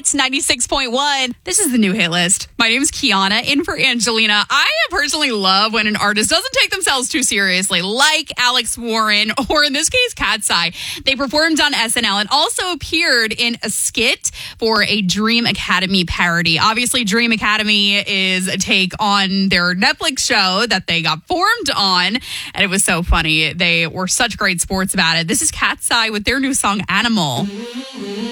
Hits 96.1. This is the new hit list. My name's Kiana, in for Angelina. I personally love when an artist doesn't take themselves too seriously, like Alex Warren, or in this case, Cat's Eye. They performed on SNL and also appeared in a skit for a Dream Academy parody. Obviously, Dream Academy is a take on their Netflix show that they got formed on, and it was so funny. They were such great sports about it. This is Cat's Eye with their new song, Animal.